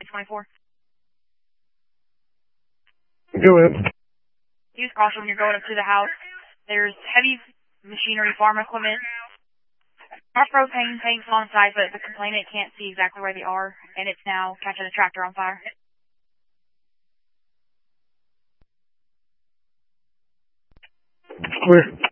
24. Go ahead. Use caution when you're going up to the house. There's heavy machinery, farm equipment. Our propane tanks on site, but the complainant can't see exactly where they are, and it's now catching a tractor on fire. Clear.